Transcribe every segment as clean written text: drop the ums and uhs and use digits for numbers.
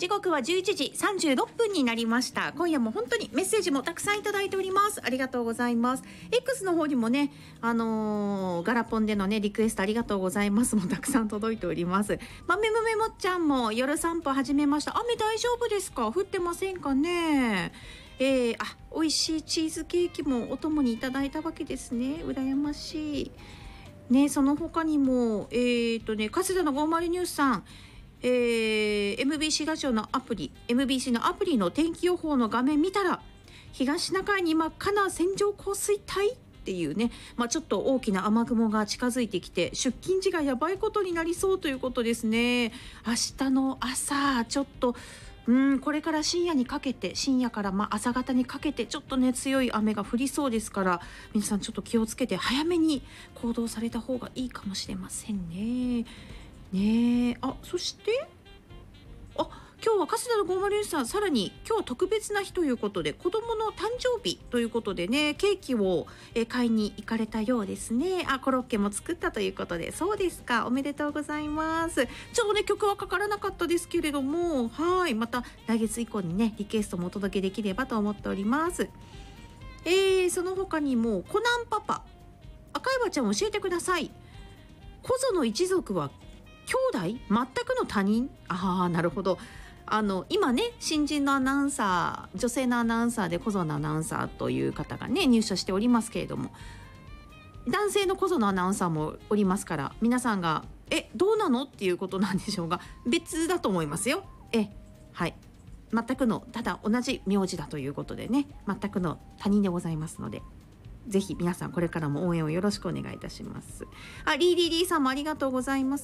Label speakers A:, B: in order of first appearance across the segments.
A: 刻は11時36分になりました。今夜も本当にメッセージもたくさんいただいております。ありがとうございます。 X の方にもね、ガラポンでのねリクエストありがとうございますもたくさん届いております。豆むめもっちゃんも夜散歩始めました。雨大丈夫ですか？降ってませんかね。美味しいチーズケーキもお供にいただいたわけですね。羨ましいね。その他にも加世田の50ニュースさん、MBC ラジオのアプリ MBC のアプリの天気予報の画面見たら、東シナ海に真っ赤な線状降水帯っていうね、ちょっと大きな雨雲が近づいてきて出勤時がやばいことになりそうということですね。明日の朝ちょっとこれから深夜から朝方にかけてちょっとね強い雨が降りそうですから、皆さんちょっと気をつけて早めに行動された方がいいかもしれませんね。そして今日は加世田の50さん、さらに今日は特別な日ということで子供の誕生日ということでね、ケーキを買いに行かれたようですね。コロッケも作ったということで、そうですか、おめでとうございます。ちょっとね曲はかからなかったですけれども、また来月以降にねリクエストもお届けできればと思っております。その他にもコナンパパ、赤いわちゃん教えてください。コゾの一族は兄弟？全くの他人？なるほど。今ね新人のアナウンサー、女性のアナウンサーでコゾのアナウンサーという方がね入社しておりますけれども、男性のコゾのアナウンサーもおりますから、皆さんがどうなのっていうことなんでしょうが、別だと思いますよ。全くのただ同じ名字だということでね、全くの他人でございますので、ぜひ皆さんこれからも応援をよろしくお願いいたします。リーさんもありがとうございます。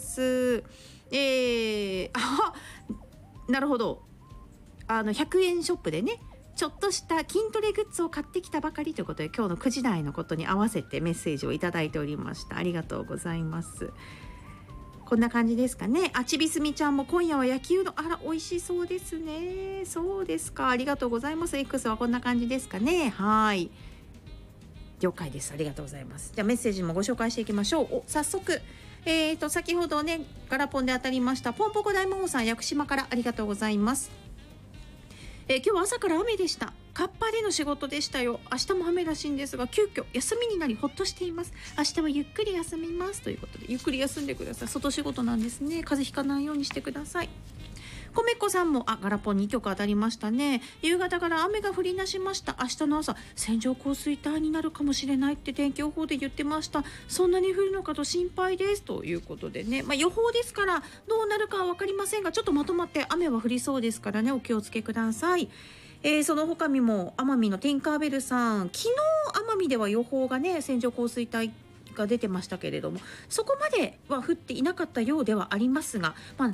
A: なるほど。100円ショップでねちょっとした筋トレグッズを買ってきたばかりということで、今日の9時台のことに合わせてメッセージをいただいておりました。ありがとうございます。こんな感じですかね。ちびすみちゃんも今夜は焼きうどん、美味しそうですね。そうですか、ありがとうございます。 X はこんな感じですかね。了解です。ありがとうございます。じゃあメッセージもご紹介していきましょう。早速先ほどねガラポンで当たりましたポンポコ大魔王さん、屋久島からありがとうございます。今日は朝から雨でした。カッパでの仕事でしたよ。明日も雨らしいんですが、急遽休みになりほっとしています。明日はゆっくり休みますということで、ゆっくり休んでください。外仕事なんですね。風邪ひかないようにしてください。こめっこさんもガラポン2曲当たりましたね。夕方から雨が降り出しました。明日の朝線状降水帯になるかもしれないって天気予報で言ってました。そんなに降るのかと心配ですということでね、予報ですからどうなるかは分かりませんが、ちょっとまとまって雨は降りそうですからね、お気をつけください。その他にも奄美のティンカーベルさん、昨日奄美では予報がね線状降水帯が出てましたけれども、そこまでは降っていなかったようではありますが、